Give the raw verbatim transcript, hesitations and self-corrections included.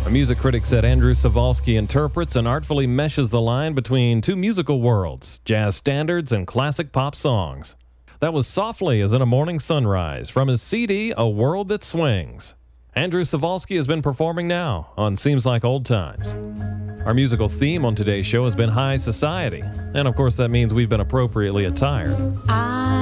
A music critic said Andrew Savalsky interprets and artfully meshes the line between two musical worlds, jazz standards and classic pop songs. That was Softly as in a Morning Sunrise from his C D, A World That Swings. Andrew Savalsky has been performing now on Seems Like Old Times. Our musical theme on today's show has been high society, and of course that means we've been appropriately attired. I